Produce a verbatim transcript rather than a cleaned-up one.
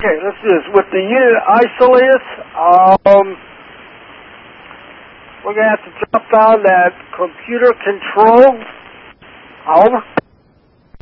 Okay, let's do this. With the unit isolates, um, we're going to have to drop down that computer control. Over.